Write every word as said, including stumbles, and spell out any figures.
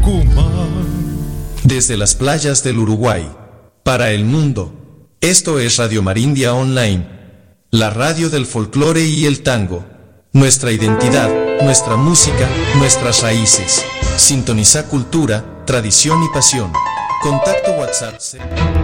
Tucumán. Desde las playas del Uruguay, para el mundo, esto es Radio Marindia Online, la radio del folclore y el tango. Nuestra identidad, nuestra música, nuestras raíces. Sintoniza cultura, tradición y pasión. Contacto WhatsApp.